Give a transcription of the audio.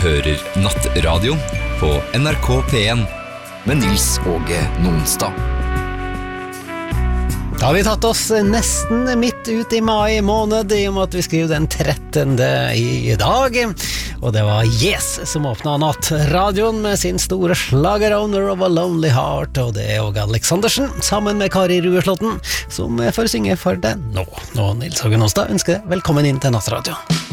hører Nattradio på NRK P1 med Nils Åge Nonstad. Da har vi tatt oss nesten midt ut i mai måned, i og med at vi skriver den 13. i dag. Og det var Yes som åpnet Nattradioen med sin store slager Owner of a Lonely Heart, og det er Åge Aleksandersen, sammen med Kari Rueslåtten, som får synge for deg nå. Og Nils Åge Nonstad ønsker deg velkommen inn til Nattradioen.